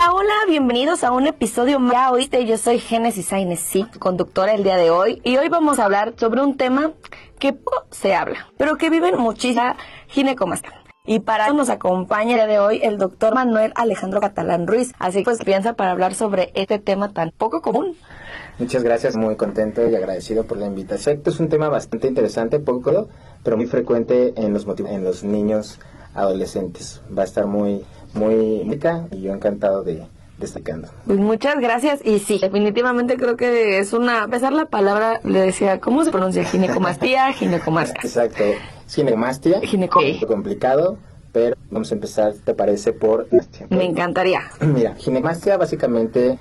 Hola, bienvenidos a un episodio más. Ya oíste, yo soy Génesis Ainesí, conductora el día de hoy, y hoy vamos a hablar sobre un tema que poco se habla, pero que viven muchísima ginecomastia. Y para eso nos acompaña el día de hoy el doctor Manuel Alejandro Catalán Ruiz. Así que pues piensa para hablar sobre este tema tan poco común. Muchas gracias, muy contento y agradecido por la invitación. Esto es un tema bastante interesante, poco, pero muy frecuente en los niños adolescentes. Va a estar muy rica y yo encantado de destacando. Pues muchas gracias, y sí, definitivamente creo que es a pesar la palabra, le decía, ¿cómo se pronuncia? Ginecomastia, ginecomastia. Exacto, ginecomastia, complicado, pero vamos a empezar, ¿te parece? Me encantaría. Mira, ginecomastia básicamente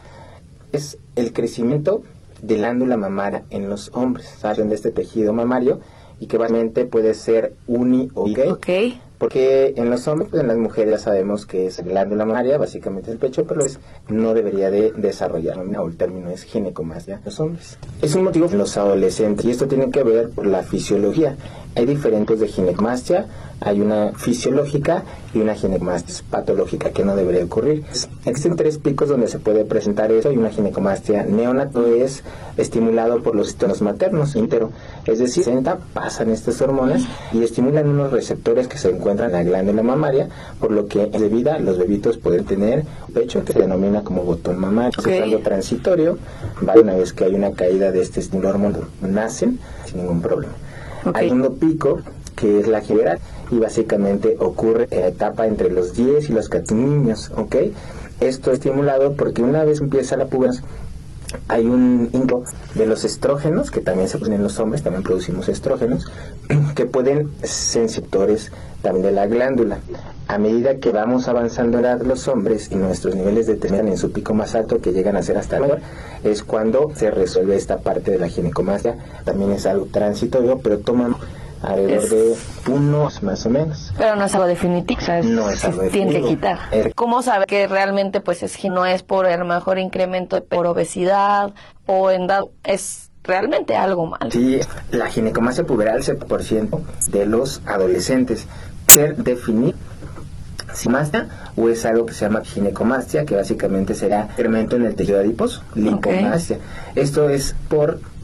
es el crecimiento de la glándula mamaria en los hombres, ¿saben? De este tejido mamario, y que básicamente puede ser uni o gay. Okay. Porque en los hombres, pues en las mujeres ya sabemos que es glándula mamaria, básicamente el pecho, pero no debería de desarrollar, o el término es ginecomastia en los hombres. Es un motivo en los adolescentes, y esto tiene que ver por la fisiología. Hay diferentes de ginecomastia, hay una fisiológica y una ginecomastia patológica que no debería ocurrir. Existen 3 picos donde se puede presentar eso, y una ginecomastia neonatal es estimulado por los esteroides maternos, es decir, pasan estas hormonas y estimulan unos receptores que se encuentran en la glándula mamaria, por lo que de vida los bebitos pueden tener un pecho que se denomina como botón mamario. Okay. Es algo transitorio, una vez que hay una caída de este estímulo hormonal, nacen sin ningún problema. Okay. Hay un pico que es la general, y básicamente ocurre en la etapa entre los 10 y los 14 niños, ¿ok? Esto es estimulado porque una vez empieza la pubertad, hay un incremento de los estrógenos, que también se producen en los hombres, también producimos estrógenos, que pueden ser receptores también de la glándula. A medida que vamos avanzando en edad los hombres y nuestros niveles de terminan en su pico más alto, que llegan a ser hasta mayor, es cuando se resuelve esta parte de la ginecomastia. También es algo transitorio, pero toma alrededor de unos más o menos. Pero no es algo definitivo, o sea, no es algo definitivo. Tiene que quitar. ¿Cómo sabe que realmente pues no es por el mejor incremento por obesidad o en dado es realmente algo mal? Sí, la ginecomastia puberal es el % de los adolescentes. Ser definir si mastia o es algo que se llama ginecomastia, que básicamente será incremento en el tejido adiposo, linfomastia. Okay. Esto es por